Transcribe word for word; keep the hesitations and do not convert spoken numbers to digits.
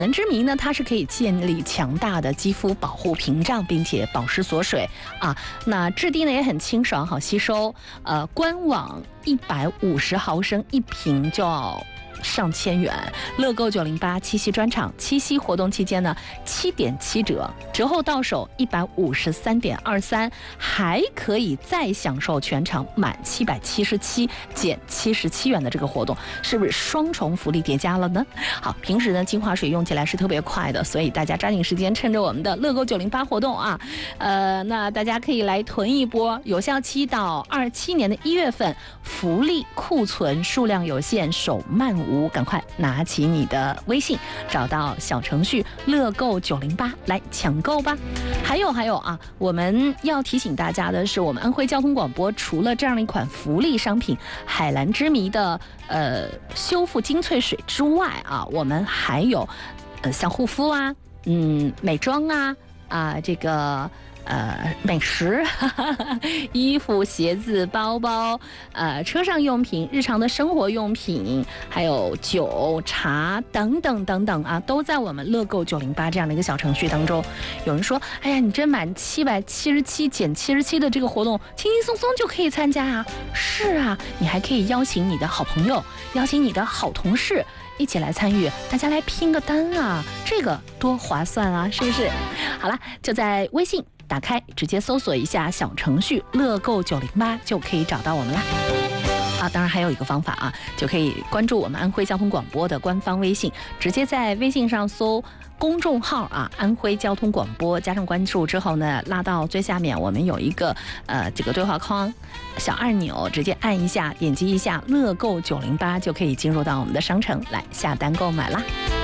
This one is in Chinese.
能之谜呢，它是可以建立强大的肌肤保护屏障，并且保湿锁水啊。那质地呢也很清爽，好吸收。呃，官网一百五十毫升一瓶就要上千元。乐购九零八七夕专场，七夕活动期间呢，七点七折，折后到手一百五十三点二三，还可以再享受全场满七百七十七减七十七元的这个活动，是不是双重福利叠加了呢？好，平时呢精华水用起来是特别快的，所以大家抓紧时间，趁着我们的乐购九零八活动啊，呃，那大家可以来囤一波，有效期到二七年的一月份，福利库存数量有限，手慢无，赶快拿起你的微信，找到小程序乐购九零八来抢购吧。还有还有啊，我们要提醒大家的是，我们安徽交通广播除了这样的一款福利商品海蓝之谜的呃修复精粹水之外啊，我们还有呃像护肤啊，嗯美妆啊啊这个。呃，美食、哈哈衣服、鞋子、包包，呃，车上用品、日常的生活用品，还有酒、茶等等等等啊，都在我们乐购九零八这样的一个小程序当中。有人说，哎呀，你这满七百七十七减七十七的这个活动，轻轻松松就可以参加啊。是啊，你还可以邀请你的好朋友，邀请你的好同事。一起来参与，大家来拼个单啊，这个多划算啊，是不是？好了，就在微信打开，直接搜索一下小程序乐购九零八就可以找到我们啦。啊，当然还有一个方法啊，就可以关注我们安徽交通广播的官方微信，直接在微信上搜公众号啊，安徽交通广播，加上关注之后呢，拉到最下面，我们有一个呃这个对话框小按钮，直接按一下，点击一下乐购九零八就可以进入到我们的商城来下单购买啦。